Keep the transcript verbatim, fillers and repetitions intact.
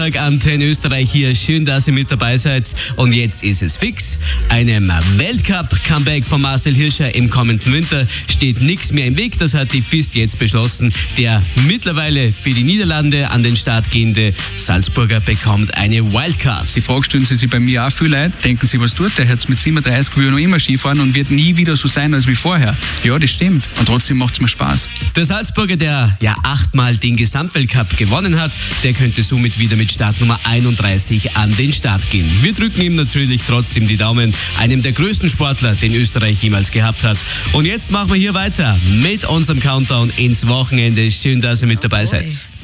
Antenne Österreich hier, schön, dass ihr mit dabei seid. Und jetzt ist es fix. Einem Weltcup-Comeback von Marcel Hirscher im kommenden Winter steht nichts mehr im Weg. Das hat die F I S jetzt beschlossen. Der mittlerweile für die Niederlande an den Start gehende Salzburger bekommt eine Wildcard. Die Frage stellen Sie sich bei mir auch viele Leute. Denken Sie, was tut der jetzt mit siebenunddreißig will noch immer Skifahren und wird nie wieder so sein als wie vorher? Ja, das stimmt. Und trotzdem macht es mir Spaß. Der Salzburger, der ja achtmal den Gesamtweltcup gewonnen hat, der könnte somit wieder mit Startnummer einunddreißig an den Start gehen. Wir drücken ihm natürlich trotzdem die Daumen, einem der größten Sportler, den Österreich jemals gehabt hat. Und jetzt machen wir hier weiter mit unserem Countdown ins Wochenende. Schön, dass ihr mit dabei seid.